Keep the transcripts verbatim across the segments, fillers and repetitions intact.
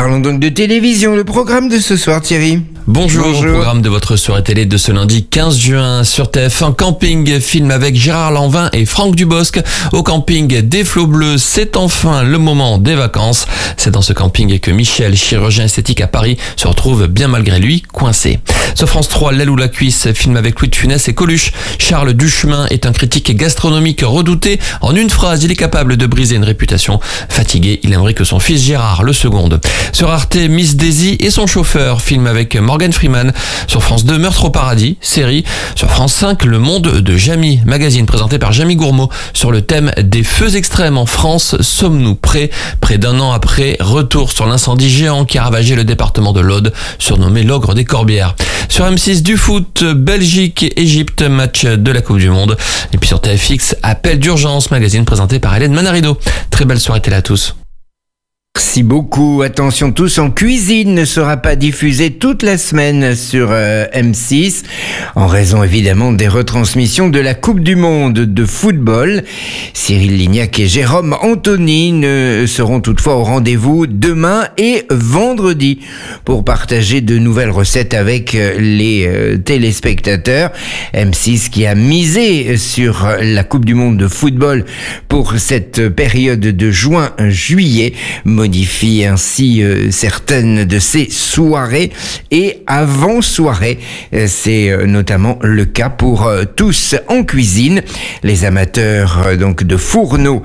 Parlons donc de télévision, le programme de ce soir, Thierry. Bonjour, Bonjour. Au programme de votre soirée télé de ce lundi quinze juin sur T F un, Camping, film avec Gérard Lanvin et Franck Dubosc. Au camping des Flots Bleus, c'est enfin le moment des vacances. C'est dans ce camping que Michel, chirurgien esthétique à Paris, se retrouve bien malgré lui coincé. Sur France trois, L'aile ou la cuisse, film avec Louis de Funès et Coluche. Charles Duchemin est un critique gastronomique redouté. En une phrase, il est capable de briser une réputation. Fatigué, il aimerait que son fils Gérard le seconde. Sur Arte, Miss Daisy et son chauffeur, film avec Morgan Freeman. Sur France deux, Meurtre au paradis, série. Sur France cinq, Le monde de Jamie, magazine présenté par Jamie Gourmaud sur le thème des feux extrêmes en France. Sommes-nous prêts? Près d'un an après, retour sur l'incendie géant qui a ravagé le département de l'Aude, surnommé l'ogre des Corbières. Sur M six, du foot, Belgique-Égypte, match de la Coupe du Monde. Et puis sur T F X, Appel d'urgence, magazine présenté par Hélène Manarido. Très belle soirée télé à tous. Merci beaucoup. Attention, Tous en cuisine ne sera pas diffusé toute la semaine sur euh, M six, en raison évidemment des retransmissions de la Coupe du Monde de football. Cyril Lignac et Jérôme Anthony ne seront toutefois au rendez-vous demain et vendredi pour partager de nouvelles recettes avec les euh, téléspectateurs. M six qui a misé sur la Coupe du Monde de football pour cette période de juin-juillet modifie ainsi euh, certaines de ses soirées et avant-soirées. Euh, c'est euh, notamment le cas pour euh, Tous en cuisine. Les amateurs euh, donc de fourneaux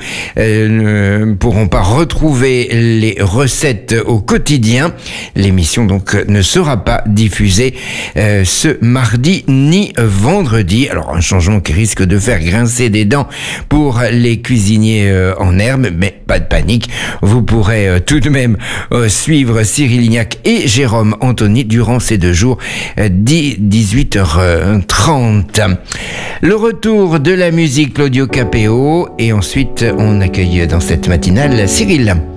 euh, ne pourront pas retrouver les recettes au quotidien. L'émission donc ne sera pas diffusée euh, ce mardi ni vendredi. Alors un changement qui risque de faire grincer des dents pour les cuisiniers euh, en herbe, mais pas de panique, vous pourrez euh, tout de même euh, suivre Cyril Lignac et Jérôme Anthony durant ces deux jours euh, dix-huit heures trente. Le retour de la musique, Claudio Capéo, et ensuite on accueille dans cette matinale Cyril.